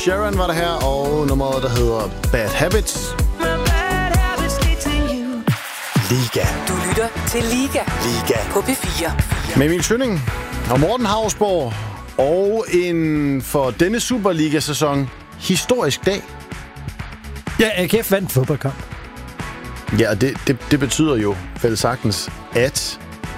Sharon var der her, og nummeret, der hedder Bad Habits. Liga. Du lytter til Liga. Liga. På P4. Med Emil Schønning og Morten Hausborg. Og en for denne Superliga-sæson historisk dag. Ja, AGF vandt fodboldkamp. Ja, og det betyder jo vel sagtens, at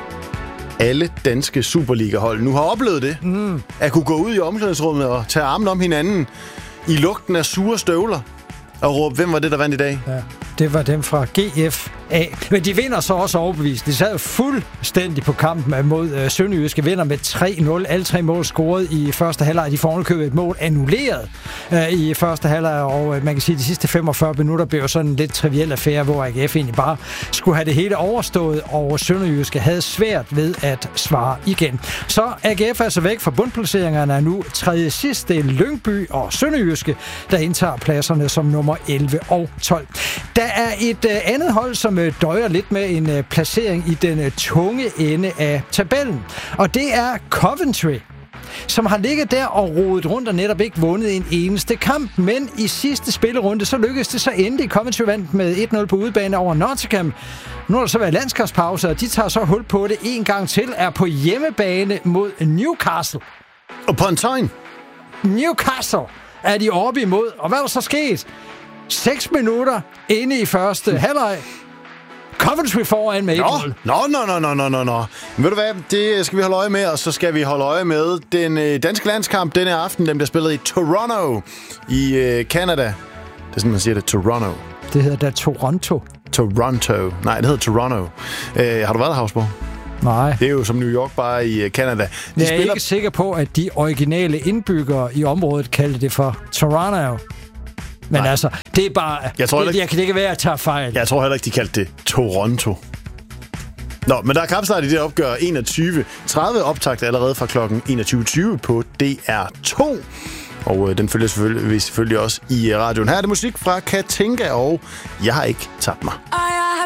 alle danske Superliga-hold nu har oplevet det. At kunne gå ud i omklædningsrummet og tage armen om hinanden i lugten af sure støvler og råbe, hvem var det, der vandt i dag? Ja, det var dem fra GFA. Men de vinder så også overbevist. De sad fuldstændig på kampen mod Sønderjyske, vinder med 3-0. Alle 3 mål scoret i første halvleg. De får ovenikøbet et mål annulleret i første halvleg, og man kan sige, at de sidste 45 minutter blev sådan en lidt triviel affære, hvor AGF egentlig bare skulle have det hele overstået, og Sønderjyske havde svært ved at svare igen. Så AGF er altså væk fra bundplaceringerne, er nu tredje sidst. Det er Lyngby og Sønderjyske, der indtager pladserne som nummer 11 og 12. Der er et andet hold, som døjer lidt med en placering i den tunge ende af tabellen. Og det er Coventry, som har ligget der og rodet rundt og netop ikke vundet en eneste kamp. Men i sidste spillerunde, så lykkedes det så endelig. Coventry vandt med 1-0 på udebane over Nottingham. Nu har der så været landskabspause, og de tager så hul på det en gang til. Er på hjemmebane mod Newcastle. Og på en tegn. Newcastle er de oppe imod. Og hvad er der så sket? 6 minutter inde i første halvleg. Coventry foran med 1-0. Nå. Ved du hvad, det skal vi holde øje med, og så skal vi holde øje med den danske landskamp denne aften. Den bliver spillet i Toronto i Canada. Det er sådan, man siger det, Toronto. Det hedder da Toronto. Nej, det hedder Toronto. Har du været der, Hausborg? Nej. Det er jo som New York, bare i Canada. Jeg er ikke sikker på, at de originale indbyggere i området kaldte det for Toronto. Men nej. Altså, det er bare... Jeg kan ikke være, at jeg tager fejl. Jeg tror heller ikke, de kaldte det Toronto. Nå, men der er kampstart i det opgør 21.30, optakt allerede fra klokken 21.20 på DR2. Og den følger selvfølgelig også i radioen. Her er det musik fra Katinka, og Jeg har ikke tabt mig.